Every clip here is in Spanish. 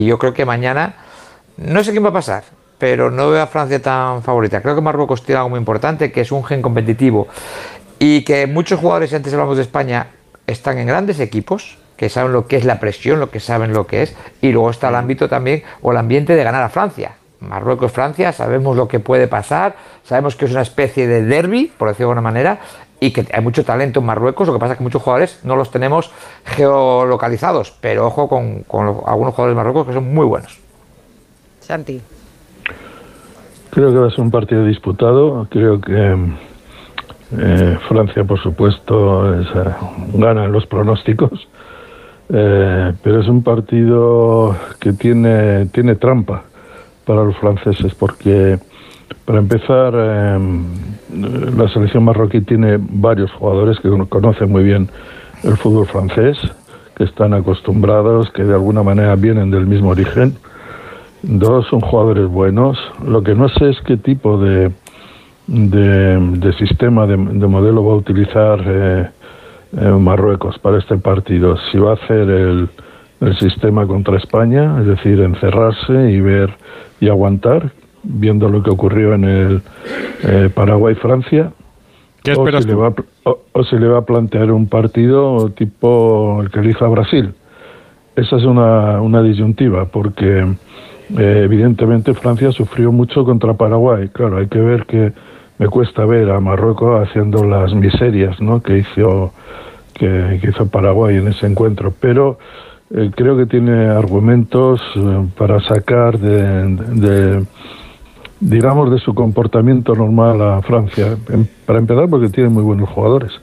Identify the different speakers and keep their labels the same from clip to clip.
Speaker 1: Y yo creo que mañana, no sé quién va a pasar, pero no veo a Francia tan favorita. Creo que Marruecos tiene algo muy importante, que es un gen competitivo. Y que muchos jugadores, antes hablamos de España, están en grandes equipos, que saben lo que es la presión, lo que saben lo que es. Y luego está el ámbito también, o el ambiente de ganar a Francia. Marruecos-Francia, sabemos lo que puede pasar, sabemos que es una especie de derbi, por decirlo de alguna manera, y que hay mucho talento en Marruecos. Lo que pasa es que muchos jugadores no los tenemos geolocalizados, pero ojo con algunos jugadores de Marruecos que son muy buenos.
Speaker 2: Santi.
Speaker 3: Creo que va a ser un partido disputado. Creo que Francia, por supuesto, gana en los pronósticos, pero es un partido que tiene trampa para los franceses, porque para empezar la selección marroquí tiene varios jugadores que conocen muy bien el fútbol francés, que están acostumbrados, que de alguna manera vienen del mismo origen. Dos, son jugadores buenos. Lo que no sé es qué tipo de sistema, de modelo va a utilizar Marruecos para este partido. Si va a hacer el sistema contra España, es decir, encerrarse y ver y aguantar, viendo lo que ocurrió en el Paraguay-Francia,
Speaker 4: ¿qué esperas tú?
Speaker 3: O si le va a plantear un partido tipo el que elija Brasil. Esa es una disyuntiva, porque evidentemente Francia sufrió mucho contra Paraguay. Claro, hay que ver que me cuesta ver a Marruecos haciendo las miserias, ¿no?, que hizo Paraguay en ese encuentro, pero creo que tiene argumentos para sacar digamos, de su comportamiento normal a Francia. Para empezar, porque tiene muy buenos jugadores.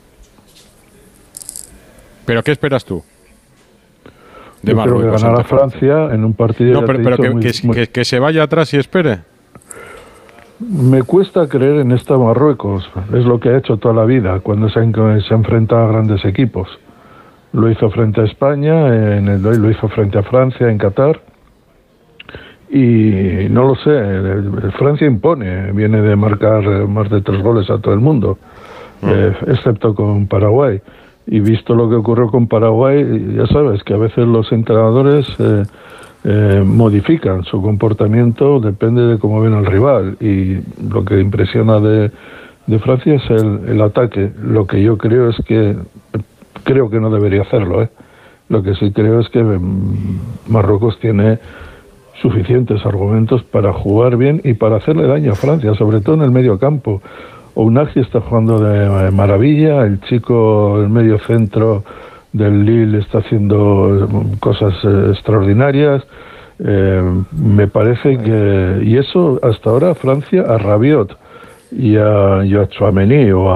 Speaker 4: ¿Pero qué esperas tú de
Speaker 3: Yo
Speaker 4: Marruecos?
Speaker 3: creo que ganar a Francia en un partido...
Speaker 4: No, pero que se vaya atrás y espere.
Speaker 3: Me cuesta creer en esta Marruecos. Es lo que ha hecho toda la vida cuando se enfrenta a grandes equipos. Lo hizo frente a España, lo hizo frente a Francia, en Qatar. Y no lo sé, Francia impone, viene de marcar más de 3 goles a todo el mundo, excepto con Paraguay. Y visto lo que ocurrió con Paraguay, ya sabes que a veces los entrenadores modifican su comportamiento, depende de cómo ven al rival. Y lo que impresiona de Francia es el ataque. Lo que yo creo es que no debería hacerlo. Lo que sí creo es que Marruecos tiene suficientes argumentos para jugar bien y para hacerle daño a Francia, sobre todo en el medio campo. Ounahi está jugando de maravilla, el chico, el medio centro del Lille, está haciendo cosas extraordinarias. Me parece que... Y eso, hasta ahora, Francia, a Rabiot y a Tchouaméni o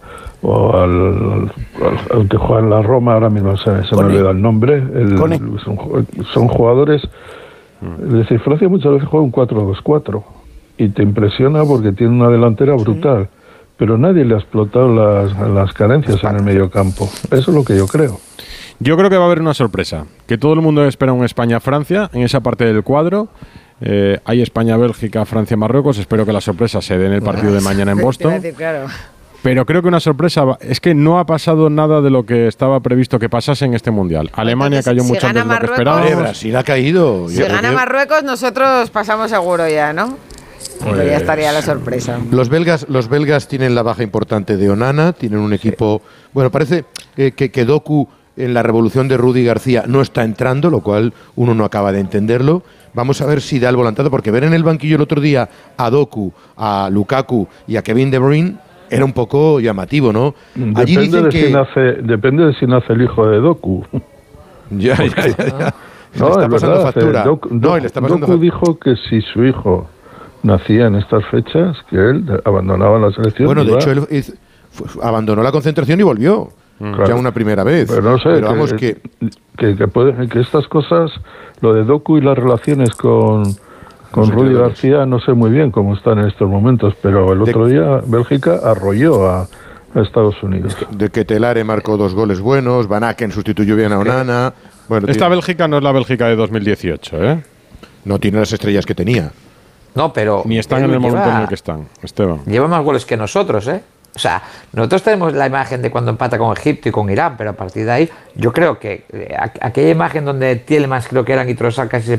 Speaker 3: al que juega en la Roma, ahora mismo se me olvida el nombre, son jugadores... Es decir, Francia muchas veces juega un 4-2-4 y te impresiona porque tiene una delantera brutal, pero nadie le ha explotado las carencias en el medio campo. Eso es lo que yo creo.
Speaker 4: Yo creo que va a haber una sorpresa, que todo el mundo espera un España-Francia en esa parte del cuadro. Hay España-Bélgica, Francia-Marruecos. Espero que la sorpresa se dé en el partido de mañana en Boston. Pero creo que una sorpresa es que no ha pasado nada de lo que estaba previsto que pasase en este Mundial. Alemania cayó mucho antes de lo que esperábamos.
Speaker 5: Brasil ha caído.
Speaker 2: Si gana Marruecos, nosotros pasamos seguro ya, ¿no? Pues ya estaría la sorpresa.
Speaker 5: Los belgas tienen la baja importante de Onana, tienen un equipo... Bueno, parece que Doku en la revolución de Rudy García no está entrando, lo cual uno no acaba de entenderlo. Vamos a ver si da el volantado, porque ver en el banquillo el otro día a Doku, a Lukaku y a Kevin De Bruyne era un poco llamativo, ¿no? Allí
Speaker 3: depende de si nace el hijo de Doku.
Speaker 5: Ya.
Speaker 3: No,
Speaker 5: le está pasando factura.
Speaker 3: Doku dijo que si su hijo nacía en estas fechas, que él abandonaba la selección.
Speaker 5: Bueno, de hecho, él abandonó la concentración y volvió. Claro. Ya una primera vez.
Speaker 3: Pero no sé, pero vamos que estas cosas, lo de Doku y las relaciones con Rudy García, no sé muy bien cómo están en estos momentos, pero el otro día Bélgica arrolló a Estados Unidos.
Speaker 5: De que Telare marcó 2 goles buenos, Van Aken sustituyó bien a Onana. Bueno,
Speaker 4: esta Bélgica no es la Bélgica de 2018, ¿eh?
Speaker 5: No tiene las estrellas que tenía.
Speaker 1: No, pero...
Speaker 4: Ni están en el momento en el que están, Esteban.
Speaker 1: Lleva más goles que nosotros, ¿eh? O sea, nosotros tenemos la imagen de cuando empata con Egipto y con Irán, pero a partir de ahí, yo creo que aquella imagen donde Tielemans, creo que eran, y Trossard casi se